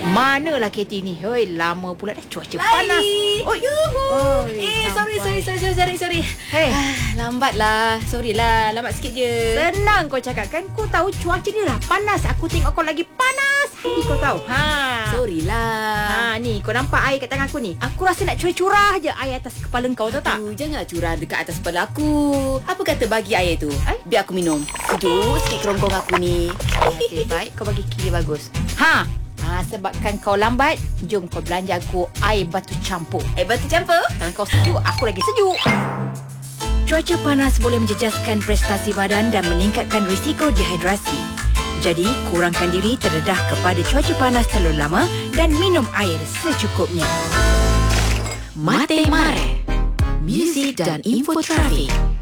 Manalah Katie ni? Hoi, lama pula dah cuaca panas. Oi. Sorry. Hei, Lambatlah. Sorry lah. Lambat sikit je. senang kau cakap kan. Kau tahu cuaca ni dah panas. Aku tengok kau lagi panas. Kau tahu. Sorry lah. Ni kau nampak air kat tangan aku ni. Aku rasa nak curah-curah je air atas kepala kau, tahu tak? Jangan curah dekat atas kepala aku. Apa kata bagi air tu? Biar aku minum. Sejuk sikit kerongkong aku ni. Okay, baik. Kau bagi kira bagus. Sebabkan kau lambat, jom kau belanja aku air batu campur. Air batu campur? Kalau kau sejuk, aku lagi sejuk. Cuaca panas boleh menjejaskan prestasi badan dan meningkatkan risiko dehidrasi. Jadi, kurangkan diri terdedah kepada cuaca panas terlalu lama dan minum air secukupnya. Mate Mare, muzik dan info trafik.